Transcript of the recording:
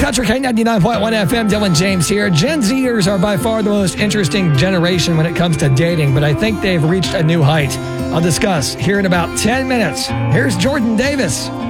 Country K99.1 FM, Dylan James here. Gen Zers are by far the most interesting generation when it comes to dating, but I think they've reached a new height. I'll discuss here in about 10 minutes. Here's Jordan Davis.